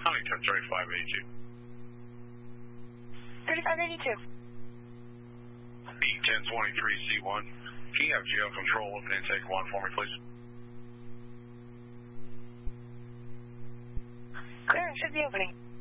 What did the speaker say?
Huntington 3582. 3582. E1023C1. Can you have GL control open intake 1 for me, please? Clearance should be opening.